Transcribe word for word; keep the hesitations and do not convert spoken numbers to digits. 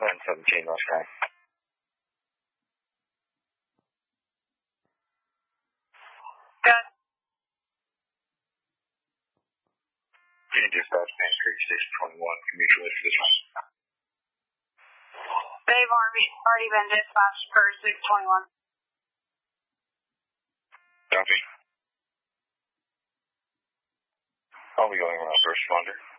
nine seventeen, West Sky. Good. Union Dispatch, Main Street, Station twenty-one, mutual aid for this one. They've already, already been dispatched for six twenty-one. Copy. I'll be going around first responder.